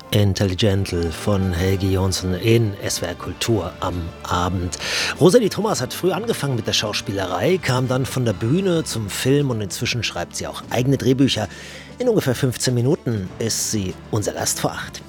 Intelligentle von Helge Jonsson in SWR Kultur am Abend. Rosalie Thomas hat früh angefangen mit der Schauspielerei, kam dann von der Bühne zum Film und inzwischen schreibt sie auch eigene Drehbücher. In ungefähr 15 Minuten ist sie unser Gast vor 8.